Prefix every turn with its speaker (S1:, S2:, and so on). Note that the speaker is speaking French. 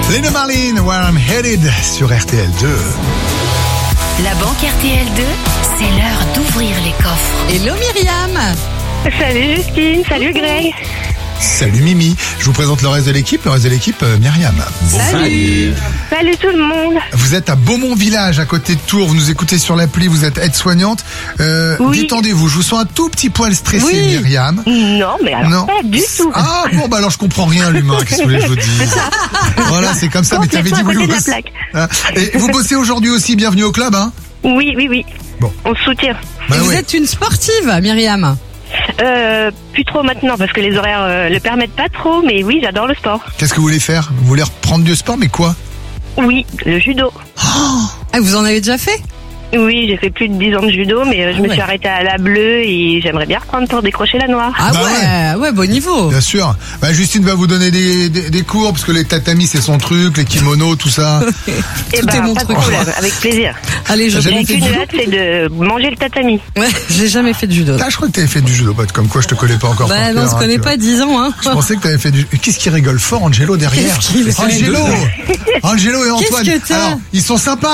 S1: Lena Marlin, Where I'm Headed sur RTL2.
S2: La banque RTL2, c'est l'heure d'ouvrir les coffres.
S3: Hello Myriam.
S4: Salut Justine, salut Greg.
S1: Salut Mimi, je vous présente le reste de l'équipe, Myriam.
S3: Salut.
S4: Salut tout le monde.
S1: Vous êtes à Beaumont Village, à côté de Tours, vous nous écoutez sur l'appli, vous êtes aide-soignante.
S4: Oui.
S1: Détendez-vous, je vous sens un tout petit poil stressé,
S3: Oui.
S1: Myriam.
S4: Non, mais alors pas du tout.
S1: Ah bon, bah alors je comprends rien l'humain, qu'est-ce que vous voulez que je vous dise? Voilà, c'est comme ça, mais t'avais dit oui,
S4: de
S1: vous
S4: la
S1: bossez.
S4: plaque.
S1: Hein. Et vous bossez aujourd'hui aussi, bienvenue au club, hein?
S4: Oui.
S1: Bon.
S4: On se soutient.
S1: Bah
S3: Vous
S1: ouais.
S3: êtes une sportive, Myriam.
S4: Plus trop maintenant parce que les horaires le permettent pas trop, mais oui, j'adore le sport.
S1: Qu'est-ce que vous voulez faire? Vous voulez reprendre du sport, mais quoi?
S4: Oui, le judo.
S3: Ah, vous en avez déjà fait?
S4: Oui, j'ai fait plus de 10 ans de judo, mais je me
S3: Ouais.
S4: suis arrêtée à la bleue et j'aimerais bien reprendre pour décrocher la noire.
S3: Ah
S1: Bah
S3: ouais, bon niveau.
S1: Bien sûr. Bah, Justine va vous donner des cours, parce que les tatamis, c'est son truc, les kimonos, tout ça.
S4: Et
S3: Tout est mon
S4: pas
S3: truc.
S4: de problème, avec plaisir.
S3: Allez, je
S1: J'ai
S4: J'ai
S1: jamais fait
S4: qu'une
S1: de judo.
S4: hâte, c'est de manger le tatami.
S3: Ouais, j'ai jamais fait de judo.
S1: Ah, je crois que t'avais fait du judo, pote. Comme quoi, je te connais pas encore.
S3: Bah
S1: par
S3: non, on
S1: cœur,
S3: se
S1: hein,
S3: connaît
S1: tu
S3: pas
S1: vois.
S3: 10 ans, hein.
S1: Je pensais que t'avais fait du... Qu'est-ce qui rigole fort, Angelo, derrière?
S3: Qu'est-ce qu'il fait?
S1: Angelo et Antoine.
S3: Qu'est-ce que t'as?
S1: Alors, ils sont sympas.